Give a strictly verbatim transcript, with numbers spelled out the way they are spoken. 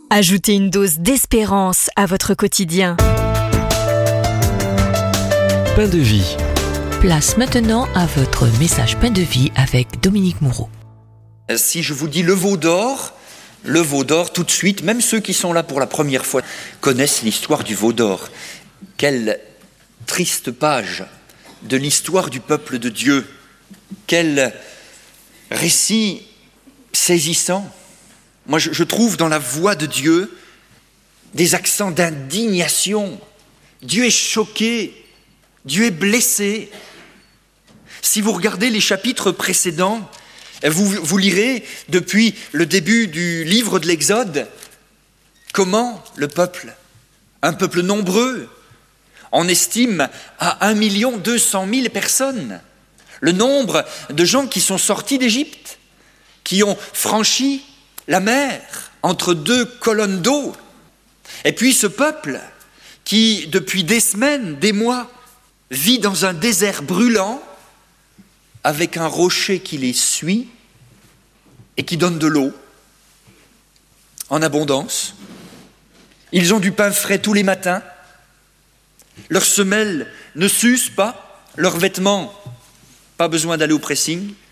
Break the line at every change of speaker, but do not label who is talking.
Ajoutez une dose d'espérance à votre quotidien.
Pain de vie.
Place maintenant à votre message Pain de vie avec Dominique Moreau.
Si je vous dis le veau d'or, le veau d'or, tout de suite, même ceux qui sont là pour la première fois, connaissent l'histoire du veau d'or. Quelle triste page de l'histoire du peuple de Dieu. Quel récit saisissant. Moi, je, je trouve dans la voix de Dieu des accents d'indignation. Dieu est choqué, Dieu est blessé. Si vous regardez les chapitres précédents, vous, vous lirez depuis le début du livre de l'Exode comment le peuple, un peuple nombreux, on estime à un million deux cent mille personnes, le nombre de gens qui sont sortis d'Égypte, qui ont franchi la mer entre deux colonnes d'eau. Et puis ce peuple qui, depuis des semaines, des mois, vit dans un désert brûlant, avec un rocher qui les suit et qui donne de l'eau en abondance. Ils ont du pain frais tous les matins. Leurs semelles ne s'usent pas, leurs vêtements, pas besoin d'aller au pressing.